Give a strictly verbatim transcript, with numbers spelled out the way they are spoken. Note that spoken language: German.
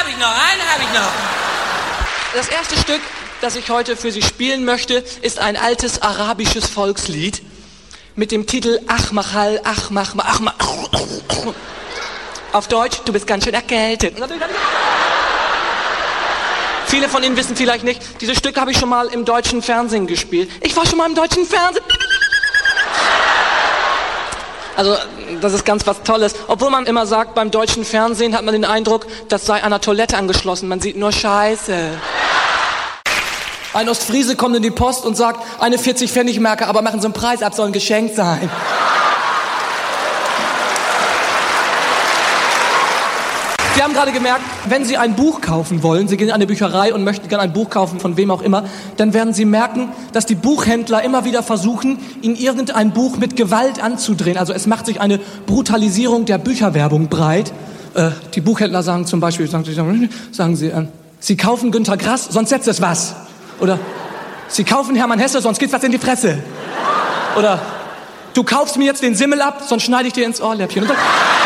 habe ich noch, einen habe ich noch. Das erste Stück, das ich heute für Sie spielen möchte, ist ein altes arabisches Volkslied mit dem Titel Ach Machal, Ach Mach, Ach Mach. Auf Deutsch, du bist ganz schön erkältet. Viele von Ihnen wissen vielleicht nicht, dieses Stück habe ich schon mal im deutschen Fernsehen gespielt. Ich war schon mal im deutschen Fernsehen. Also, das ist ganz was Tolles. Obwohl man immer sagt, beim deutschen Fernsehen hat man den Eindruck, das sei einer Toilette angeschlossen. Man sieht nur Scheiße. Ein Ostfriese kommt in die Post und sagt, eine vierzig-Pfennig-Marke, aber machen Sie einen Preis ab, soll ein Geschenk sein. Sie haben gerade gemerkt, wenn Sie ein Buch kaufen wollen, Sie gehen in eine Bücherei und möchten gerne ein Buch kaufen, von wem auch immer, dann werden Sie merken, dass die Buchhändler immer wieder versuchen, Ihnen irgendein Buch mit Gewalt anzudrehen. Also es macht sich eine Brutalisierung der Bücherwerbung breit. Äh, die Buchhändler sagen zum Beispiel, sagen Sie, sagen Sie, äh, Sie kaufen Günter Grass, sonst setzt es was. Oder Sie kaufen Hermann Hesse, sonst geht's was in die Fresse. Oder du kaufst mir jetzt den Simmel ab, sonst schneide ich dir ins Ohrläppchen. Und dann